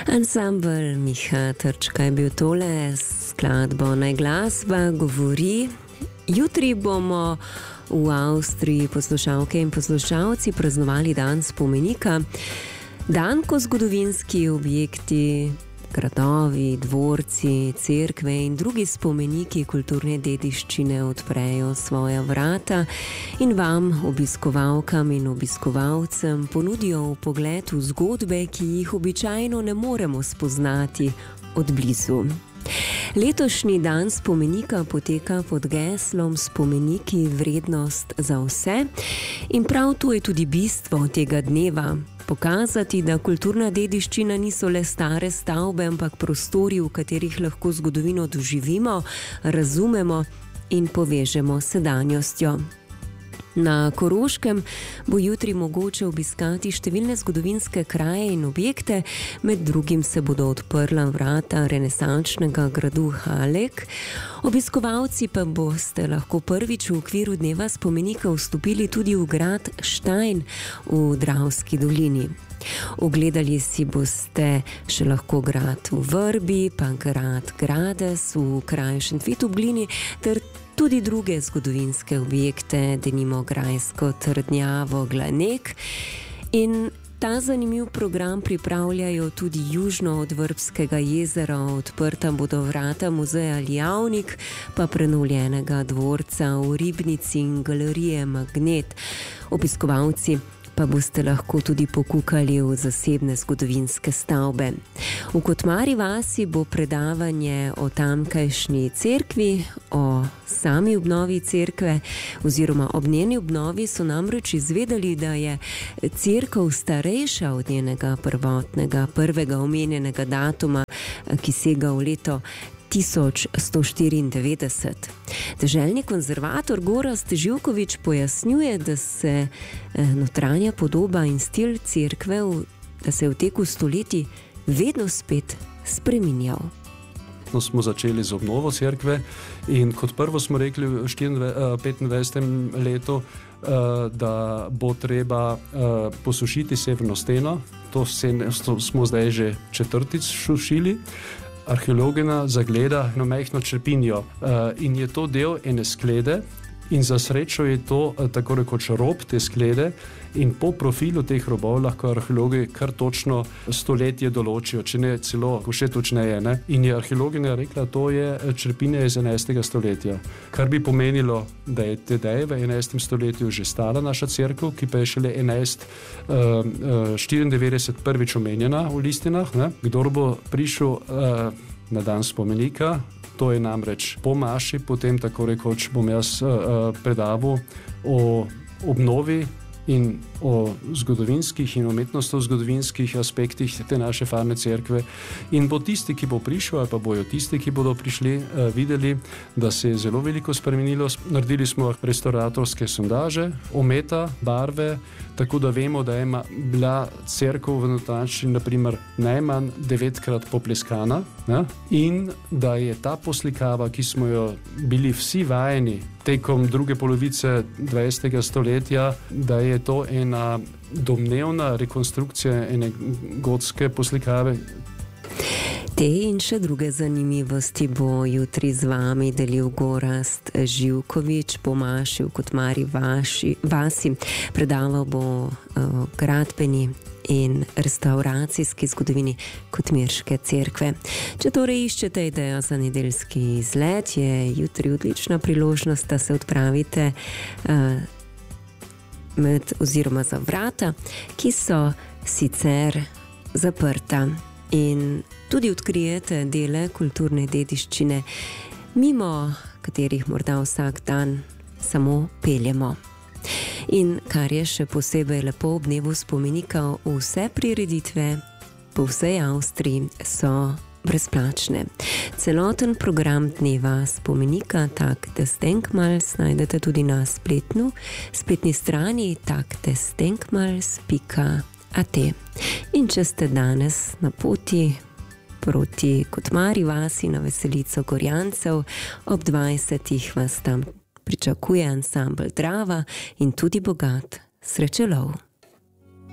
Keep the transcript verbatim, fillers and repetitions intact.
Ansambel Miha Trčka je bil tole, skladbo Naj glasba govori. Jutri bomo v Avstriji poslušalke in poslušalci praznovali dan spomenika. Dan, ko zgodovinski objekti, gradovi, dvorci, cerkve in drugi spomeniki kulturne dediščine odprejo svoja vrata in vam, obiskovalkam in obiskovalcem, ponudijo vpogled v zgodbe, ki jih običajno ne moremo spoznati od blizu. Letošnji dan spomenika poteka pod geslom Spomeniki vrednost za vse in prav to je tudi bistvo tega dneva. Pokazati, da kulturna dediščina niso le stare stavbe, ampak prostori, v katerih lahko zgodovino doživimo, razumemo in povežemo s sedanjostjo. Na Koroškem bo jutri mogoče obiskati številne zgodovinske kraje in objekte, med drugim se bodo odprla vrata renesančnega gradu Halek. Obiskovalci pa boste lahko prvič v okviru dneva spomenika vstopili tudi v grad Štajn v Dravski dolini. Ogledali si boste še lahko grad v Vrbi, pa grad Grades v kraju Šentvid ob Glini, ter tudi druge zgodovinske objekte, denimo grajsko trdnjavo Glanek. In ta zanimiv program pripravljajo tudi južno od Vrbskega jezera. Odprta bodo vrata muzeja Lijavnik, pa prenovljenega dvorca v Ribnici in galerije Magnet. Obiskovalci pa boste lahko tudi pokukali v zasebne zgodovinske stavbe. V Kotmari vasi bo predavanje o tamkajšnji cerkvi, o sami obnovi cerkve oziroma ob njeni obnovi so namreč izvedeli, da je cerkev starejša od njenega prvotnega, prvega omenjenega datuma, ki sega v leto tisoč sto štiriindevetdeset. Deželni konzervator Gorazd Živkovič pojasnjuje, da se notranja podoba in stil cerkve, da se je v teku stoletij vedno spet spreminjal. No, smo začeli z obnovo cerkve in kot prvo smo rekli v petindvajsetem letu, da bo treba posušiti severno steno. To smo zdaj že četrtič sušili. Arheologina zagleda eno majhno črepinjo in je to del ene sklede in za srečo je to tako rekoč rob te sklede in po profilu teh robov lahko arheologi kar točno stoletje določijo, če ne celo še točneje. Ne? In je arheologina rekla, to je črepinja iz enajstega stoletja, kar bi pomenilo, da je tedaj v enajstem stoletju že stala naša cerkev, ki pa je šele enajst štiriindevetdeset prvič omenjena v listinah. Ne? Kdor bo prišel uh, na dan spomenika, to je namreč po maši, potem tako rekoč bom jaz uh, predaval o obnovi in o zgodovinskih in umetnostno zgodovinskih aspektih te naše farne cerkve. In bo tisti, ki bo prišel, ali pa bojo tisti, ki bodo prišli, uh, videli, da se je zelo veliko spremenilo. Naredili smo restauratorske sondaže, ometa, barve, tako da vemo, da je bila cerkev v notranjosti naprimer najmanj devetkrat popleskana, ne? In da je ta poslikava, ki smo jo bili vsi vajeni tekom druge polovice dvajsetega stoletja, da je to ena domnevna rekonstrukcija ene gotske poslikave. Te in še druge zanimivosti bo jutri z vami delil Gorazd Živkovič po maši v Kotmari vasi. Predaval bo o gradbeni in restauracijski zgodovini Kotmirške cerkve. Če torej iščete idejo za nedeljski izlet, je jutri odlična priložnost, da se odpravite uh, med oziroma za vrata, ki so sicer zaprta. In tudi odkrijete dele kulturne dediščine, mimo katerih morda vsak dan samo peljemo. In kar je še posebej lepo ob dnevu spomenika, vse prireditve po vsej Avstriji so brezplačne. Celoten program dneva spomenika Tak des Denkmals najdete tudi na spletnu, spletni strani tak des denkmals pika at. In če ste danes na poti proti Kotmari vasi na veselico Gorjancev, ob dvajsetih vas tam pričakuje ansambel Drava in tudi bogat srečelov.